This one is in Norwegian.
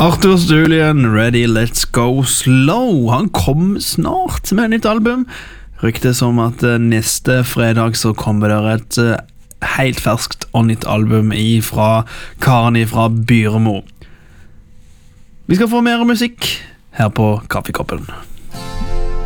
Arthur Julian, Ready, Let's Go Slow. Han kom snart med et nytt album. Ryktes om at neste fredag så kommer det et helt ferskt og nytt album fra karen fra Byremo. Vi skal få mer musikk her på Kaffekoppen.